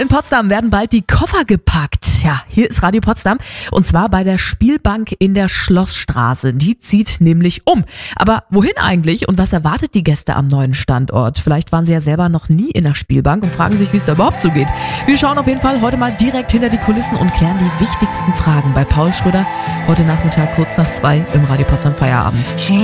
in Potsdam werden bald die Koffer gepackt. Ja, hier ist Radio Potsdam und zwar bei der Spielbank in der Schlossstraße. Die zieht nämlich um. Aber wohin eigentlich und was erwartet die Gäste am neuen Standort? Vielleicht waren sie ja selber noch nie in der Spielbank und fragen sich, wie es da überhaupt so geht. Wir schauen auf jeden Fall heute mal direkt hinter die Kulissen und klären die wichtigsten Fragen bei Paul Schröder heute Nachmittag kurz nach 2 im Radio Potsdam Feierabend.